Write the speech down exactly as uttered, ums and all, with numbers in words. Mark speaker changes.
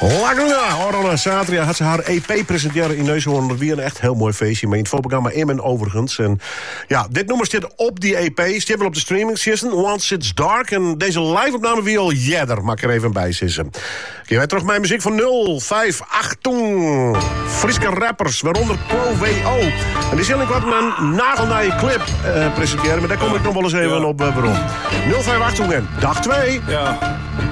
Speaker 1: Laguna, Orana Satria had ze haar E P presenteren in Neushoorn. Dat weer een echt heel mooi feestje. Maar in het voorprogramma Immen overigens. En ja, dit nummer staat op die E P. Staat wel op de streaming system. Once It's Dark. En deze live-opname wie al jadder. Maak er even bij sissen. Kun wij terug mijn muziek van nul vijf achtung. Friese rappers, waaronder Pro W O. En die zal ik wat een nagelnaaie clip uh, presenteren. Maar daar kom ik nog wel eens even ja. op uh, waarom. nul vijf achtung en dag twee.
Speaker 2: Ja.